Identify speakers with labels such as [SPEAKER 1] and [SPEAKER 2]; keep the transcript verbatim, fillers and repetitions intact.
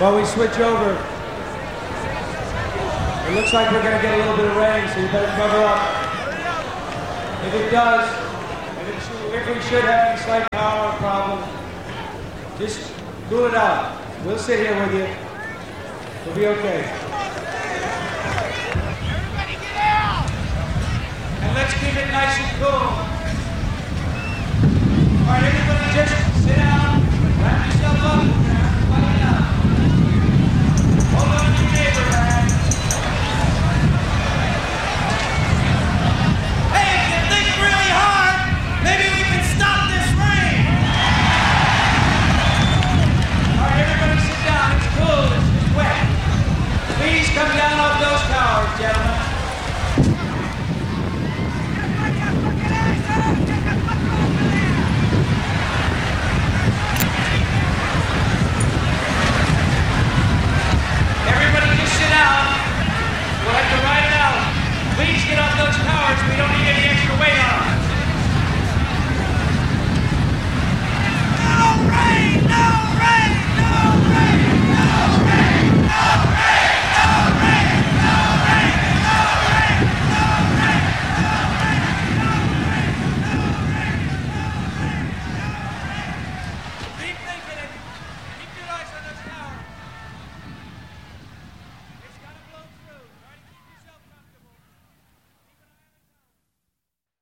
[SPEAKER 1] while we switch over. It looks like we're going to get a little bit of rain, so you better cover up. If it does, and if, if we should have any slight power problem, just cool it out. We'll sit here with you. We'll be okay.
[SPEAKER 2] Everybody get out!
[SPEAKER 1] And let's keep it nice and cool. All right, everybody just sit down, wrap yourself up.